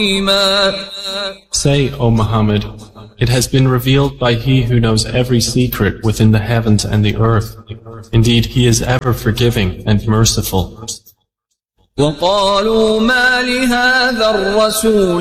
Say, O Muhammad, it has been revealed by He who knows every secret within the heavens and the earth. Indeed, He is ever forgiving and merciful. وقالوا ما لهذا الرسول